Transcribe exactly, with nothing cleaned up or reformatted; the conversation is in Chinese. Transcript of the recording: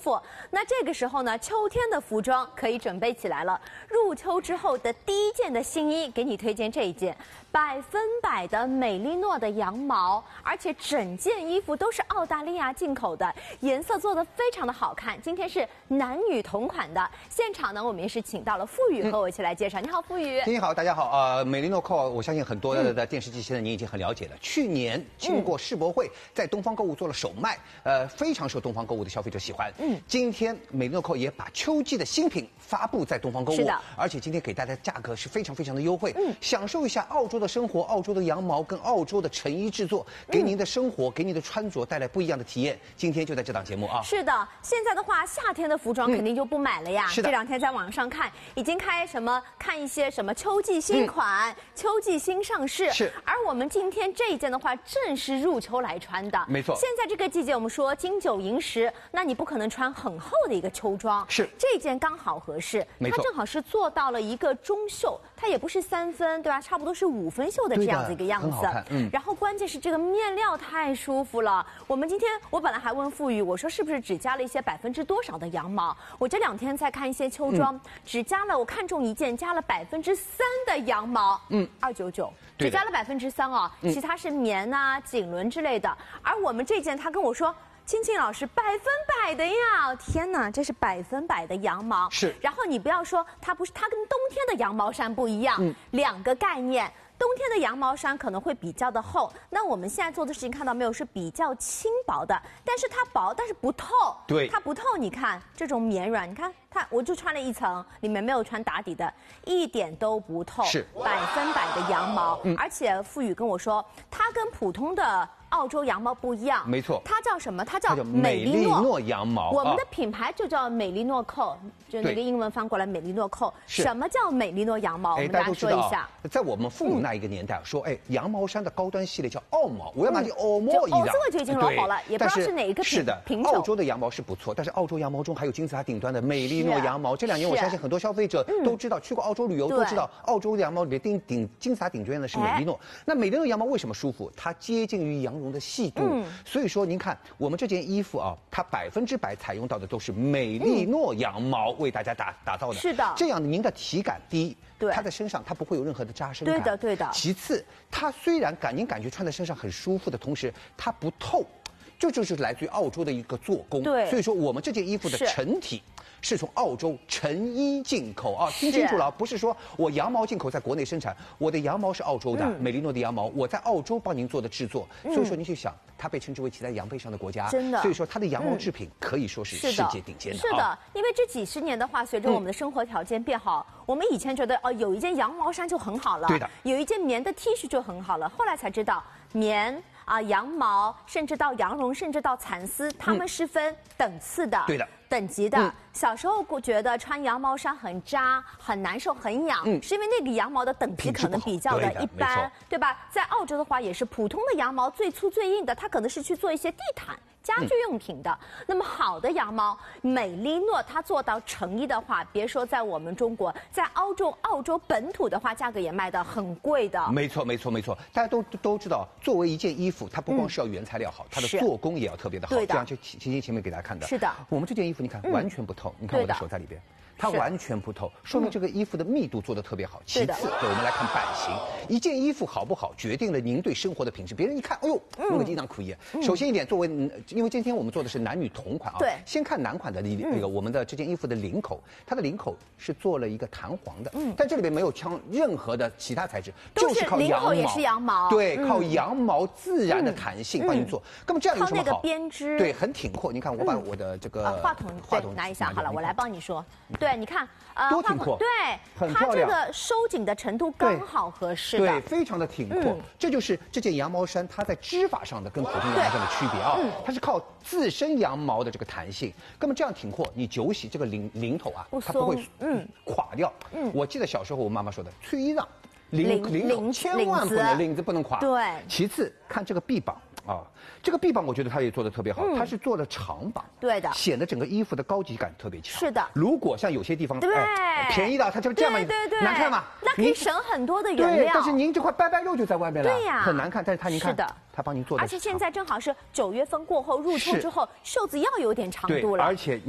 服。那这个时候呢，秋天的服装可以准备起来了。入秋之后的第一件的新衣，给你推荐这一件，百分百的美利诺的羊毛，而且整件衣服都是澳大利亚进口的，颜色做得非常的好看。今天是男女同款的，现场呢我们也是请到了傅宇和我一起来介绍。嗯、你好，傅宇。 天气好，大家好。呃，美利诺扣，我相信很多的电视机现在您已经很了解了。嗯、去年经过世博会，在东方购物做了首卖，呃，非常受东方购物的消费者喜欢。嗯，今天美利诺扣也把秋季的新品发布在东方购物，是的，而且今天给大家价格是非常非常的优惠。嗯，享受一下澳洲的生活，澳洲的羊毛跟澳洲的成衣制作，给您的生活、嗯、给您的穿着带来不一样的体验。今天就在这档节目啊。是的， 现在的话，夏天的服装肯定就不买了呀。嗯、是的，这两天在网上看，已经开什么看一些什么秋季新款、嗯、秋季新上市。是，而我们今天这一件的话，正是入秋来穿的。 没错。 现在这个季节，我们说金九银十，那你不可能穿很厚的一个秋装。是，这件刚好合适。没错。它正好是做到了一个中袖，它也不是三分，对吧？差不多是五分袖的这样子一个样子。嗯。然后关键是这个面料太舒服了。我们今天我本来还问傅宇，我说是不是只加了一些百分之多少的羊毛？我这两天在看一些秋装，嗯、只加了我看中一件加了百分之三的羊毛，嗯，二九九，只加了百分之三哦，嗯、其他是棉啊、锦纶之类的。而我们这件，他跟我说。青青老师，百分百的呀！天哪，这是百分百的羊毛。是。然后你不要说它不是，它跟冬天的羊毛衫不一样，嗯、两个概念。冬天的羊毛衫可能会比较的厚，那我们现在做的事情看到没有，是比较轻薄的，但是它薄，但是不透。对，它不透。你看这种绵软，你看它，我就穿了一层，里面没有穿打底的，一点都不透。是百分百的羊毛，嗯、而且傅宇跟我说，它跟普通的澳洲羊毛不一样。没错，它叫什么？它叫美利诺, 美利诺羊毛。我们的品牌就叫美利诺扣，就那个英文翻过来美利诺扣。什么叫美利诺羊毛？我们大家说一下。 在我们父母那一个年代，说哎，羊毛衫的高端系列叫澳毛，我要买件澳毛一样。 这个就已经老好了，也不知道是哪一个品。 是的， 品种。 澳洲的羊毛是不错，但是澳洲羊毛中还有金字塔顶端的美利诺羊毛。这两年我相信很多消费者都知道，去过澳洲旅游都知道，澳洲的羊毛里面顶顶金字塔顶端的是美利诺。那美利诺羊毛为什么舒服？它接近于羊绒的细度。所以说，您看我们这件衣服啊，它百分之百采用到的都是美利诺羊毛为大家打打造的。是的，这样您的体感第一，对，它在身上它不会有任何的扎身感。对的，对的。其次，它虽然感您感觉穿在身上很舒服的同时，它不透。这就是来自于澳洲的一个做工，对，所以说我们这件衣服的成体是从澳洲成衣进口啊，听清楚了，不是说我羊毛进口在国内生产，我的羊毛是澳洲的，嗯、美利诺的羊毛，我在澳洲帮您做的制作，嗯、所以说您去想，它被称之为骑在羊背上的国家，真的，所以说它的羊毛制品可以说是世界顶尖的。 是的，啊、因为这几十年的话，随着我们的生活条件变好，嗯、我们以前觉得哦，有一件羊毛衫就很好了，对的，有一件棉的 T 恤就很好了，后来才知道棉。啊，羊毛，甚至到羊绒，甚至到蚕丝，它们是分等次的，对的，等级的。嗯、小时候觉得穿羊毛衫很扎、很难受、很痒，嗯、是因为那个羊毛的等级可能比较的一般，对吧？在澳洲的话，也是普通的羊毛最粗最硬的，它可能是去做一些地毯。家居用品的，嗯、那么好的羊毛，美利诺它做到成衣的话，别说在我们中国，在澳洲、澳洲本土的话，价格也卖得很贵的。 没错，没错，没错，大家都都知道，作为一件衣服，它不光是要原材料好，嗯、它的做工也要特别的好。对的，这样就前前前面给大家看的。是的，我们这件衣服你看、嗯、完全不透，你看我的手在里边。它完全不透，说明这个衣服的密度做得特别好。其次，对，我们来看版型，一件衣服好不好，决定了您对生活的品质。别人一看，哎呦，我的衣裳可以。首先一点，作为因为今天我们做的是男女同款啊，对，先看男款的那个我们的这件衣服的领口，它的领口是做了一个弹簧的，嗯，但这里边没有枪任何的其他材质，就是靠羊毛， 也是羊毛， 对，靠羊毛自然的弹性帮你做。那么这样有什么好？ 靠那个编织， 对，很挺阔。你看，我把我的这个话筒话筒拿一下好了，我来帮你说。对，你看，呃， 多挺阔， 对，它这个收紧的程度刚好合适的， 对，非常的挺阔。这就是这件羊毛衫它在织法上的跟普通羊毛衫的区别啊，它是靠自身羊毛的这个弹性。那么这样挺阔，你久洗这个领领头啊，它不会嗯垮掉。嗯，我记得小时候我妈妈说的，穿衣裳领领口千万不能领子不能垮。对，其次看这个臂膀。啊，这个臂膀我觉得它也做的特别好，嗯、它是做了长膀，对的，显得整个衣服的高级感特别强。是的，如果像有些地方对、呃、便宜到它就这样嘛，对对对，难看嘛， 那可以省很多的原料。 对，但是您这块拜拜肉就在外面了，对呀，很难看。但是它您看，是的，它帮您做的， 而且现在正好是九月份过后入秋之后，袖子要有点长度了， 而且。